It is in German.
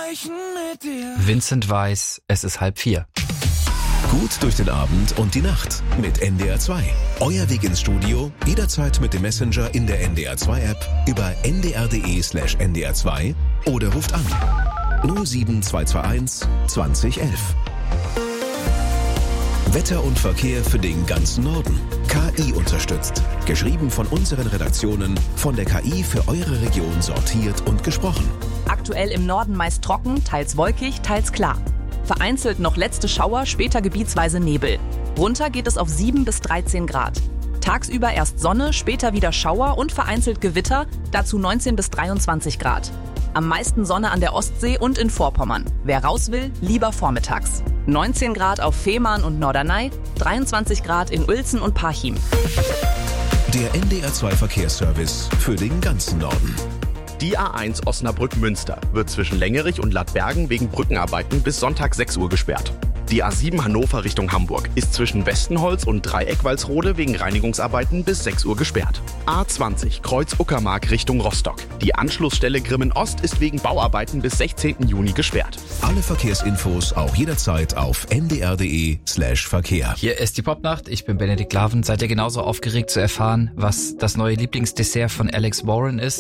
erreichen mit dir. Vincent Weiss, es ist 3:30. Gut durch den Abend und die Nacht mit NDR 2. Euer Weg ins Studio, jederzeit mit dem Messenger in der NDR 2 App über ndr.de/NDR 2 oder ruft an 07221 2011. Wetter und Verkehr für den ganzen Norden. KI unterstützt. Geschrieben von unseren Redaktionen, von der KI für eure Region sortiert und gesprochen. Aktuell im Norden meist trocken, teils wolkig, teils klar. Vereinzelt noch letzte Schauer, später gebietsweise Nebel. Runter geht es auf 7 bis 13 Grad. Tagsüber erst Sonne, später wieder Schauer und vereinzelt Gewitter, dazu 19 bis 23 Grad. Am meisten Sonne an der Ostsee und in Vorpommern. Wer raus will, lieber vormittags. 19 Grad auf Fehmarn und Norderney, 23 Grad in Uelzen und Parchim. Der NDR 2 Verkehrsservice für den ganzen Norden. Die A1 Osnabrück-Münster wird zwischen Längerich und Lattbergen wegen Brückenarbeiten bis Sonntag 6 Uhr gesperrt. Die A7 Hannover Richtung Hamburg ist zwischen Westenholz und Dreieck-Walsrode wegen Reinigungsarbeiten bis 6 Uhr gesperrt. A20 Kreuz Uckermark Richtung Rostock. Die Anschlussstelle Grimmen Ost ist wegen Bauarbeiten bis 16. Juni gesperrt. Alle Verkehrsinfos auch jederzeit auf ndr.de/Verkehr. Hier ist die Popnacht, ich bin Benedikt Laven. Seid ihr genauso aufgeregt zu erfahren, was das neue Lieblingsdessert von Alex Warren ist?